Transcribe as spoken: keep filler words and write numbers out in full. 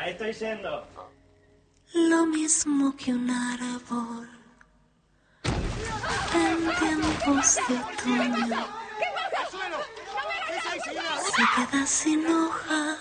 Ahí estoy yendo. Lo mismo que un árbol en tiempos de otoño se queda sin hojas